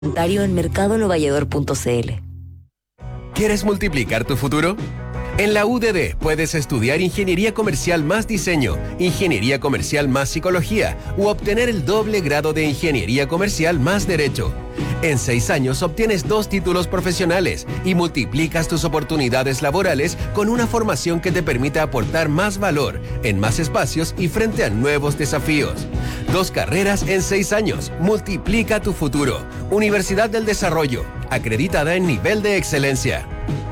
En mercadonovalledor.cl. ¿Quieres multiplicar tu futuro? En la UDD puedes estudiar Ingeniería Comercial más Diseño, Ingeniería Comercial más Psicología u obtener el doble grado de Ingeniería Comercial más Derecho. En 6 años obtienes 2 títulos profesionales y multiplicas tus oportunidades laborales con una formación que te permita aportar más valor en más espacios y frente a nuevos desafíos. 2 carreras en 6 años. Multiplica tu futuro. Universidad del Desarrollo, acreditada en nivel de excelencia.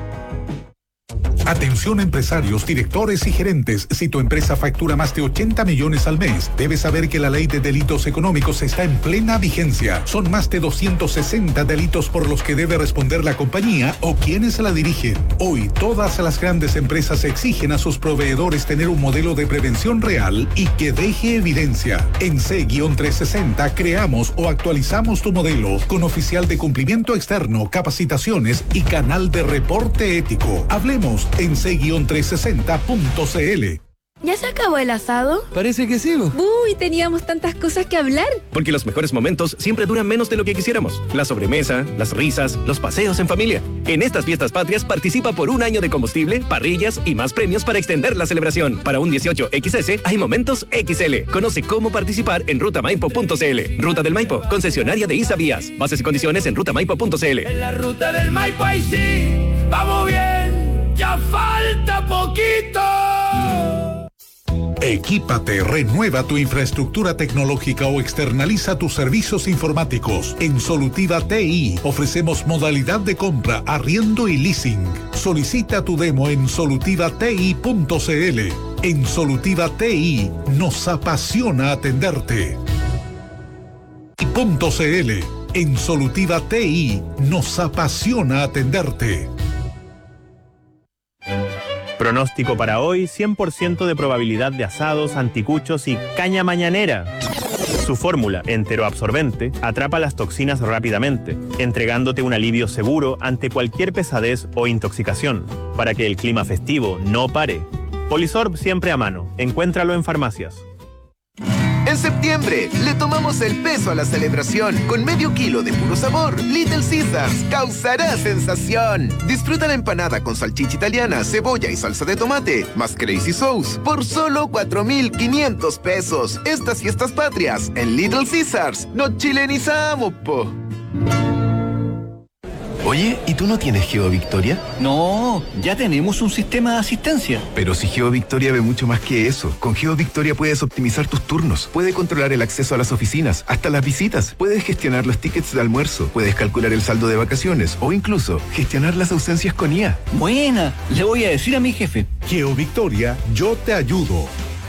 Atención empresarios, directores y gerentes. Si tu empresa factura más de 80 millones al mes, debes saber que la ley de delitos económicos está en plena vigencia. Son más de 260 delitos por los que debe responder la compañía o quienes la dirigen. Hoy, todas las grandes empresas exigen a sus proveedores tener un modelo de prevención real y que deje evidencia. En C-360 creamos o actualizamos tu modelo con oficial de cumplimiento externo, capacitaciones y canal de reporte ético. Hablemos en c-360.cl. ¿Ya se acabó el asado? Parece que sí. Uy, teníamos tantas cosas que hablar. Porque los mejores momentos siempre duran menos de lo que quisiéramos. La sobremesa, las risas, los paseos en familia. En estas fiestas patrias participa por 1 año de combustible, parrillas y más premios para extender la celebración. Para un 18XS hay momentos XL. Conoce cómo participar en rutamaipo.cl. Ruta del Maipo, concesionaria de ISA Vías. Bases y condiciones en rutamaipo.cl. En la ruta del Maipo ahí sí, vamos bien, ya falta poquito. Equípate, renueva tu infraestructura tecnológica o externaliza tus servicios informáticos. En Solutiva TI ofrecemos modalidad de compra, arriendo y leasing. Solicita tu demo en solutivati.cl. En Solutiva TI nos apasiona atenderte. .cl. En Solutiva TI nos apasiona atenderte. Pronóstico para hoy, 100% de probabilidad de asados, anticuchos y caña mañanera. Su fórmula, enteroabsorbente, atrapa las toxinas rápidamente, entregándote un alivio seguro ante cualquier pesadez o intoxicación, para que el clima festivo no pare. Polisorb siempre a mano, encuéntralo en farmacias. En septiembre, le tomamos el peso a la celebración con medio kilo de puro sabor. Little Caesars causará sensación. Disfruta la empanada con salchicha italiana, cebolla y salsa de tomate, más Crazy Sauce, por solo 4,500 pesos. Estas fiestas patrias, en Little Caesars, nos chilenizamos, po. Oye, ¿y tú no tienes GeoVictoria? No, ya tenemos un sistema de asistencia. Pero si GeoVictoria ve mucho más que eso. Con GeoVictoria puedes optimizar tus turnos, puedes controlar el acceso a las oficinas, hasta las visitas, puedes gestionar los tickets de almuerzo, puedes calcular el saldo de vacaciones o incluso gestionar las ausencias con IA. Buena, le voy a decir a mi jefe. GeoVictoria, yo te ayudo.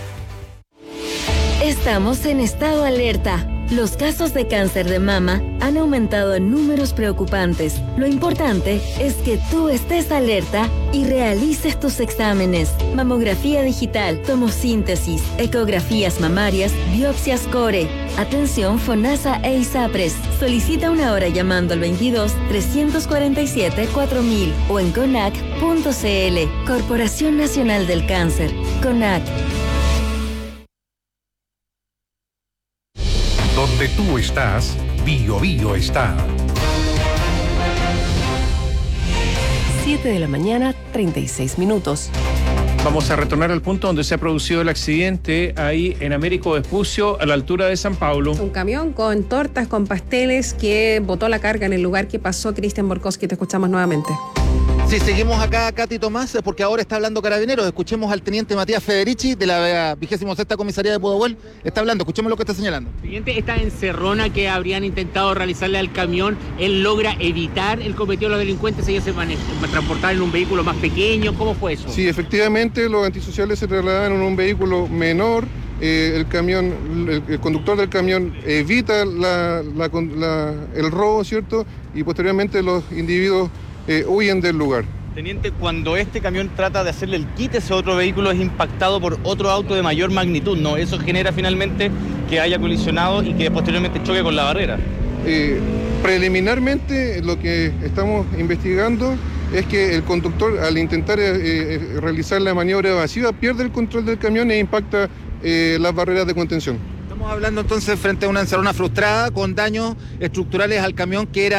Estamos en estado alerta. Los casos de cáncer de mama han aumentado en números preocupantes. Lo importante es que tú estés alerta y realices tus exámenes. Mamografía digital, tomosíntesis, ecografías mamarias, biopsias core. Atención FONASA e ISAPRES. Solicita una hora llamando al 22-347-4000 o en CONAC.cl. Corporación Nacional del Cáncer. CONAC. Donde tú estás, BioBio está. 7 de la mañana, 36 minutos. Vamos a retornar al punto donde se ha producido el accidente, ahí en Américo Vespucio, a la altura de San Pablo. Un camión con tortas, con pasteles, que botó la carga en el lugar que pasó. Cristian Borkowski, te escuchamos nuevamente. Sí, seguimos acá, Katy Tomás, porque ahora está hablando Carabineros. Escuchemos al teniente Matías Federici, de la 26ª Comisaría de Pudahuel. Está hablando, escuchemos lo que está señalando. Teniente, esta encerrona que habrían intentado realizarle al camión, ¿él logra evitar el cometido de los delincuentes? ¿Ellos se transportaron en un vehículo más pequeño? ¿Cómo fue eso? Sí, efectivamente, los antisociales se trasladaron en un vehículo menor. El conductor del camión evita el robo, ¿cierto? Y posteriormente los individuos huyen del lugar. Teniente, cuando este camión trata de hacerle el quite a ese otro vehículo, es impactado por otro auto de mayor magnitud, ¿no? Eso genera finalmente que haya colisionado y que posteriormente choque con la barrera. Preliminarmente, lo que estamos investigando es que el conductor, al intentar realizar la maniobra evasiva, pierde el control del camión e impacta las barreras de contención. Estamos hablando entonces frente a una encerrona frustrada con daños estructurales al camión que era